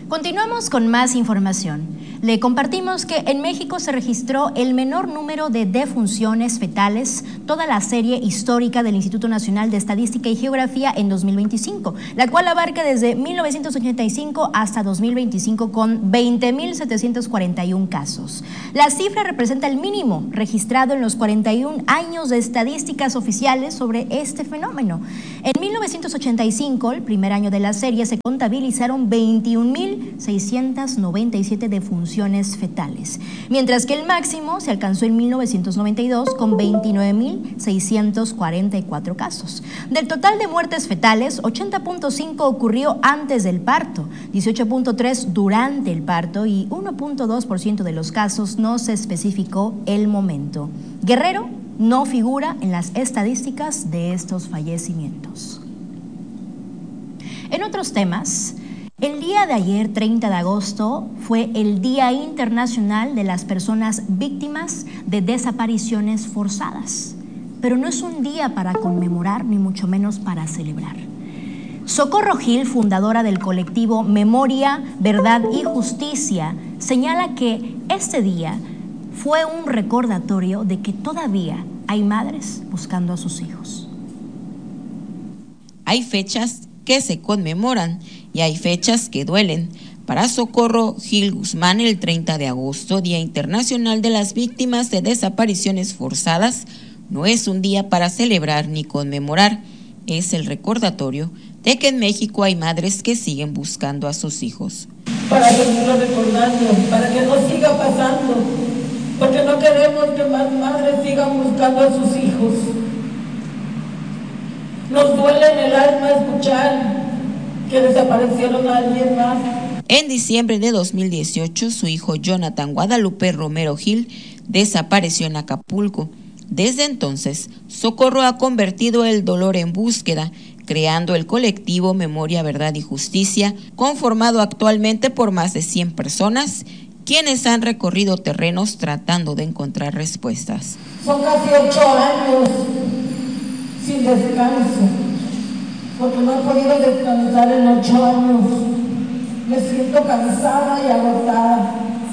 Continuamos con más información. Le compartimos que en México se registró el menor número de defunciones fetales, toda la serie histórica del Instituto Nacional de Estadística y Geografía en 2025, la cual abarca desde 1985 hasta 2025 con 20.741 casos. La cifra representa el mínimo registrado en los 41 años de estadísticas oficiales sobre este fenómeno. En 1985, el primer año de la serie, se contabilizaron 21.697 defunciones fetales, mientras que el máximo se alcanzó en 1992 con 29.644 casos. Del total de muertes fetales, 80.5 ocurrió antes del parto, 18.3 durante el parto y 1.2% de los casos no se especificó el momento. Guerrero no figura en las estadísticas de estos fallecimientos. En otros temas, el día de ayer, 30 de agosto, fue el Día Internacional de las Personas Víctimas de Desapariciones Forzadas. Pero no es un día para conmemorar, ni mucho menos para celebrar. Socorro Gil, fundadora del colectivo Memoria, Verdad y Justicia, señala que este día fue un recordatorio de que todavía hay madres buscando a sus hijos. Hay fechas que se conmemoran y hay fechas que duelen. Para Socorro Gil Guzmán, el 30 de agosto, Día Internacional de las Víctimas de Desapariciones Forzadas, no es un día para celebrar ni conmemorar, es el recordatorio de que en México hay madres que siguen buscando a sus hijos. Para seguirlo recordando, para que no siga pasando, porque no queremos que más madres sigan buscando a sus hijos. Nos duele en el alma escuchar que desaparecieron a alguien más. En diciembre de 2018, su hijo Jonathan Guadalupe Romero Gil desapareció en Acapulco. Desde entonces, Socorro ha convertido el dolor en búsqueda, creando el colectivo Memoria, Verdad y Justicia, conformado actualmente por más de 100 personas, quienes han recorrido terrenos tratando de encontrar respuestas. Son casi 8 años sin descanso, porque no he podido descansar en 8 años. Me siento cansada y agotada.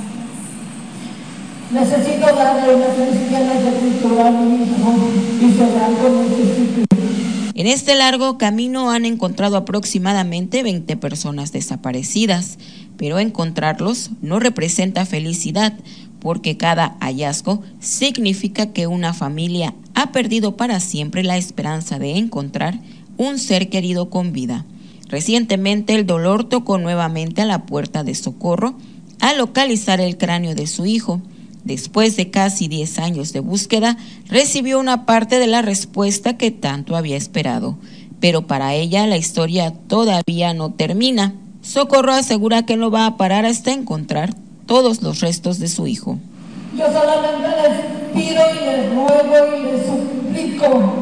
Necesito darle una cristiana de cultura a mi hijo y cerrar con necesito. En este largo camino han encontrado aproximadamente 20 personas desaparecidas, pero encontrarlos no representa felicidad, porque cada hallazgo significa que una familia ha perdido para siempre la esperanza de encontrar un ser querido con vida. Recientemente el dolor tocó nuevamente a la puerta de Socorro al localizar el cráneo de su hijo. Después de casi 10 años de búsqueda, recibió una parte de la respuesta que tanto había esperado. Pero para ella la historia todavía no termina. Socorro asegura que no va a parar hasta encontrar todos los restos de su hijo. Yo solamente les pido y les ruego y les suplico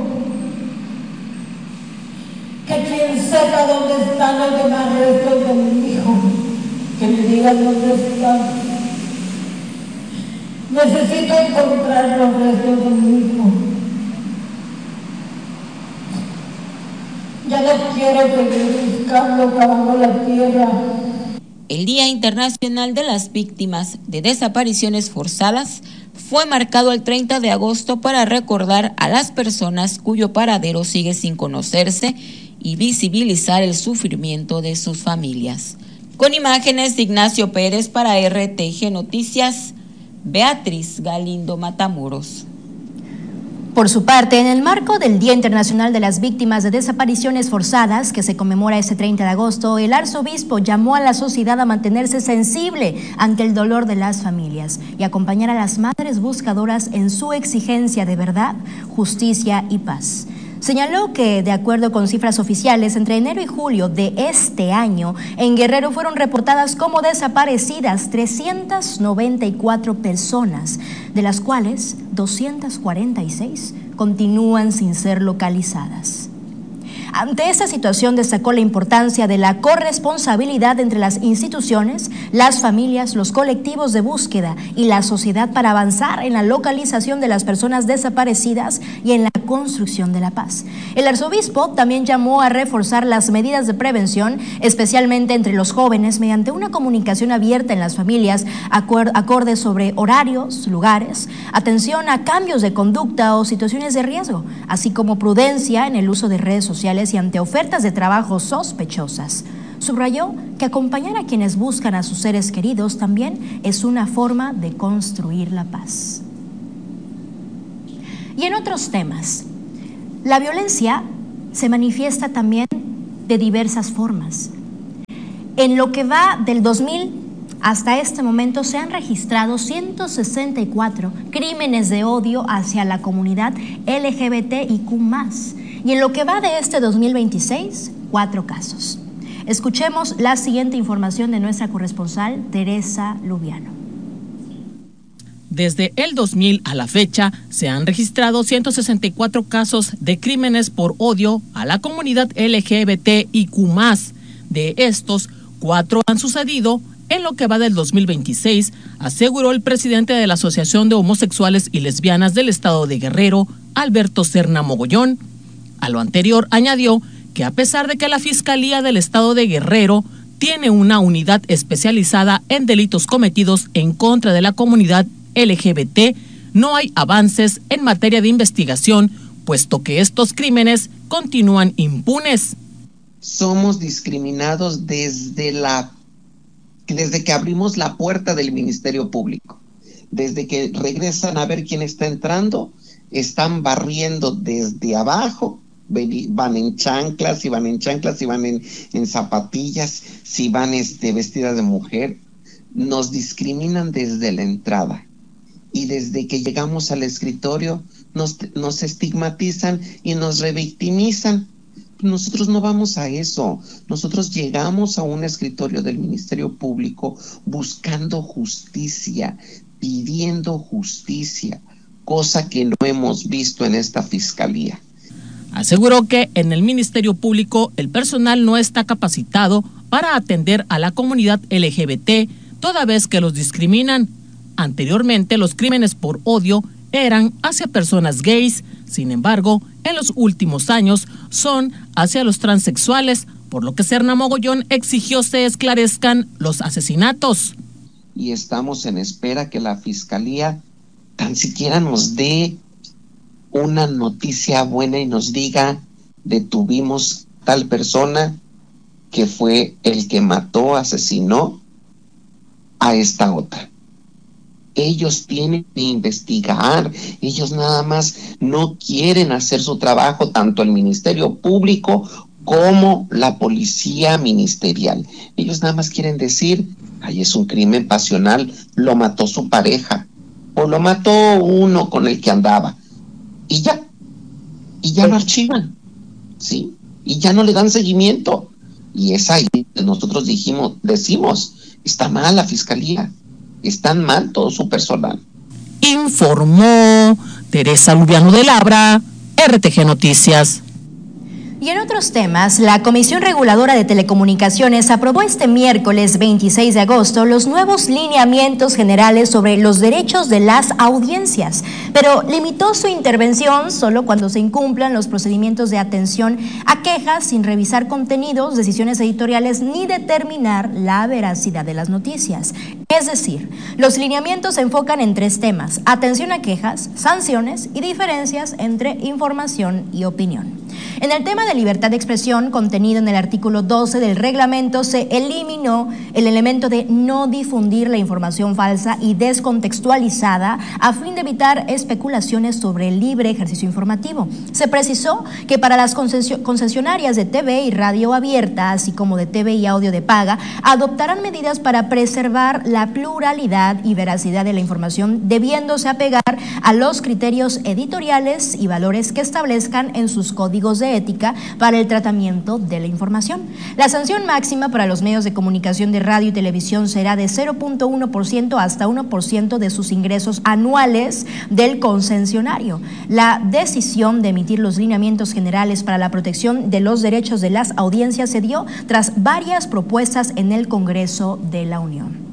que quien sepa dónde están los demás restos de mi hijo, que me digan dónde están. Necesito encontrar los restos de mi hijo. Ya no quiero seguir buscando, cavando la tierra. El Día Internacional de las Víctimas de Desapariciones Forzadas fue marcado el 30 de agosto para recordar a las personas cuyo paradero sigue sin conocerse y visibilizar el sufrimiento de sus familias. Con imágenes de Ignacio Pérez para RTG Noticias, Beatriz Galindo Matamoros. Por su parte, en el marco del Día Internacional de las Víctimas de Desapariciones Forzadas, que se conmemora este 30 de agosto, el arzobispo llamó a la sociedad a mantenerse sensible ante el dolor de las familias y acompañar a las madres buscadoras en su exigencia de verdad, justicia y paz. Señaló que, de acuerdo con cifras oficiales, entre enero y julio de este año, en Guerrero fueron reportadas como desaparecidas 394 personas, de las cuales 246 continúan sin ser localizadas. Ante esta situación destacó la importancia de la corresponsabilidad entre las instituciones, las familias, los colectivos de búsqueda y la sociedad para avanzar en la localización de las personas desaparecidas y en la construcción de la paz. El arzobispo también llamó a reforzar las medidas de prevención, especialmente entre los jóvenes, mediante una comunicación abierta en las familias, acordes sobre horarios, lugares, atención a cambios de conducta o situaciones de riesgo, así como prudencia en el uso de redes sociales y ante ofertas de trabajo sospechosas. Subrayó que acompañar a quienes buscan a sus seres queridos también es una forma de construir la paz. Y en otros temas, la violencia se manifiesta también de diversas formas. En lo que va del 2000 hasta este momento se han registrado 164 crímenes de odio hacia la comunidad LGBTIQ+, y en lo que va de este 2026, 4 casos. Escuchemos la siguiente información de nuestra corresponsal Teresa Lubiano. Desde el 2000 a la fecha, se han registrado 164 casos de crímenes por odio a la comunidad LGBTIQ+. De estos, 4 han sucedido en lo que va del 2026, aseguró el presidente de la Asociación de Homosexuales y Lesbianas del Estado de Guerrero, Alberto Serna Mogollón. A lo anterior, añadió que a pesar de que la Fiscalía del Estado de Guerrero tiene una unidad especializada en delitos cometidos en contra de la comunidad LGBT, no hay avances en materia de investigación, puesto que estos crímenes continúan impunes. Somos discriminados desde que abrimos la puerta del Ministerio Público. Desde que regresan a ver quién está entrando, están barriendo desde abajo, van en chanclas, si van en zapatillas, si van vestidas de mujer. Nos discriminan desde la entrada. Y desde que llegamos al escritorio, nos estigmatizan y nos revictimizan. Nosotros no vamos a eso. Nosotros llegamos a un escritorio del Ministerio Público buscando justicia, pidiendo justicia, cosa que no hemos visto en esta fiscalía. Aseguró que en el Ministerio Público el personal no está capacitado para atender a la comunidad LGBT, toda vez que los discriminan. Anteriormente, los crímenes por odio eran hacia personas gays. Sin embargo, en los últimos años son hacia los transexuales, por lo que Serna Mogollón exigió se esclarezcan los asesinatos. Y estamos en espera que la Fiscalía tan siquiera nos dé una noticia buena y nos diga: detuvimos tal persona que fue el que mató, asesinó a esta otra. Ellos tienen que investigar, ellos nada más no quieren hacer su trabajo, tanto el Ministerio Público como la Policía Ministerial. Ellos nada más quieren decir: ay, es un crimen pasional, lo mató su pareja, o lo mató uno con el que andaba, y ya lo archivan, ¿sí? Y ya no le dan seguimiento. Y es ahí que nosotros decimos, está mal la Fiscalía. Están mal todo su personal. Informó Teresa Lubiano de Labra, RTG Noticias. Y en otros temas, la Comisión Reguladora de Telecomunicaciones aprobó este miércoles 26 de agosto los nuevos lineamientos generales sobre los derechos de las audiencias, pero limitó su intervención solo cuando se incumplan los procedimientos de atención a quejas sin revisar contenidos, decisiones editoriales ni determinar la veracidad de las noticias. Es decir, los lineamientos se enfocan en 3 temas: atención a quejas, sanciones y diferencias entre información y opinión. En el tema de libertad de expresión, contenido en el artículo 12 del reglamento, se eliminó el elemento de no difundir la información falsa y descontextualizada a fin de evitar especulaciones sobre el libre ejercicio informativo. Se precisó que para las concesionarias de TV y radio abierta, así como de TV y audio de paga, adoptarán medidas para preservar la pluralidad y veracidad de la información, debiéndose apegar a los criterios editoriales y valores que establezcan en sus códigos de ética para el tratamiento de la información. La sanción máxima para los medios de comunicación de radio y televisión será de 0.1% hasta 1% de sus ingresos anuales del concesionario. La decisión de emitir los lineamientos generales para la protección de los derechos de las audiencias se dio tras varias propuestas en el Congreso de la Unión.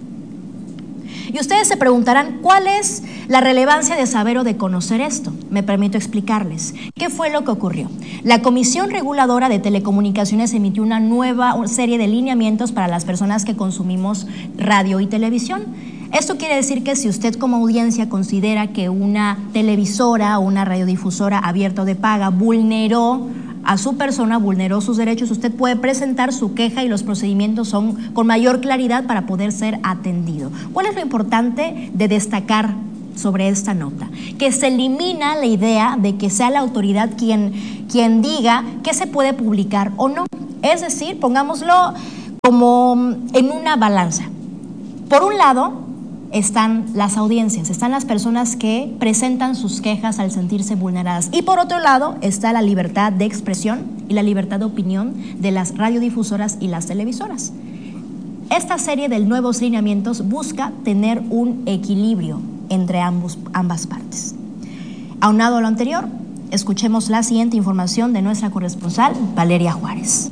Y ustedes se preguntarán, ¿cuál es la relevancia de saber o de conocer esto? Me permito explicarles. ¿Qué fue lo que ocurrió? La Comisión Reguladora de Telecomunicaciones emitió una nueva serie de lineamientos para las personas que consumimos radio y televisión. Esto quiere decir que si usted como audiencia considera que una televisora o una radiodifusora abierta o de paga vulneró a su persona, vulneró sus derechos, usted puede presentar su queja y los procedimientos son con mayor claridad para poder ser atendido. ¿Cuál es lo importante de destacar sobre esta nota? Que se elimina la idea de que sea la autoridad quien diga qué se puede publicar o no. Es decir, pongámoslo como en una balanza. Por un lado, están las audiencias, están las personas que presentan sus quejas al sentirse vulneradas. Y por otro lado está la libertad de expresión y la libertad de opinión de las radiodifusoras y las televisoras. Esta serie de nuevos lineamientos busca tener un equilibrio entre ambas partes. Aunado a lo anterior, escuchemos la siguiente información de nuestra corresponsal, Valeria Juárez.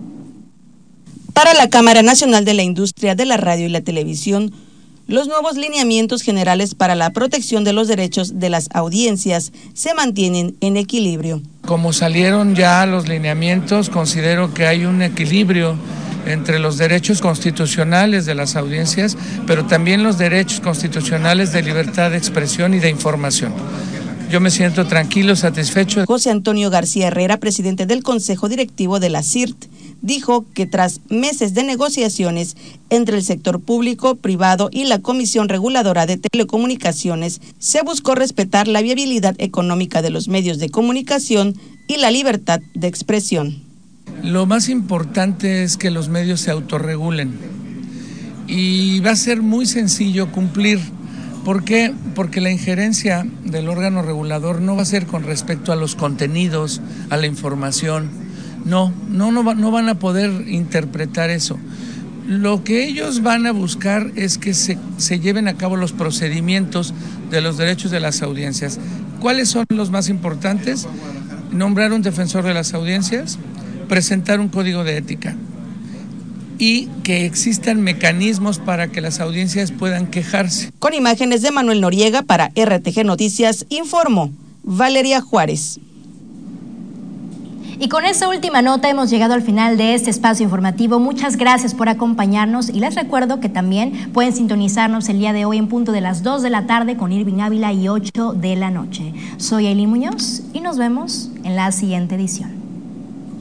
Para la Cámara Nacional de la Industria de la Radio y la Televisión, los nuevos lineamientos generales para la protección de los derechos de las audiencias se mantienen en equilibrio. Como salieron ya los lineamientos, considero que hay un equilibrio entre los derechos constitucionales de las audiencias, pero también los derechos constitucionales de libertad de expresión y de información. Yo me siento tranquilo, satisfecho. José Antonio García Herrera, presidente del Consejo Directivo de la CIRT, dijo que tras meses de negociaciones entre el sector público, privado y la Comisión Reguladora de Telecomunicaciones, se buscó respetar la viabilidad económica de los medios de comunicación y la libertad de expresión. Lo más importante es que los medios se autorregulen y va a ser muy sencillo cumplir. ¿Por qué? Porque la injerencia del órgano regulador no va a ser con respecto a los contenidos, a la información. No van a poder interpretar eso. Lo que ellos van a buscar es que se lleven a cabo los procedimientos de los derechos de las audiencias. ¿Cuáles son los más importantes? Nombrar un defensor de las audiencias, presentar un código de ética y que existan mecanismos para que las audiencias puedan quejarse. Con imágenes de Manuel Noriega para RTG Noticias, informó Valeria Juárez. Y con esta última nota hemos llegado al final de este espacio informativo. Muchas gracias por acompañarnos y les recuerdo que también pueden sintonizarnos el día de hoy en punto de las 2 de la tarde con Irving Ávila y 8 de la noche. Soy Aileen Muñoz y nos vemos en la siguiente edición.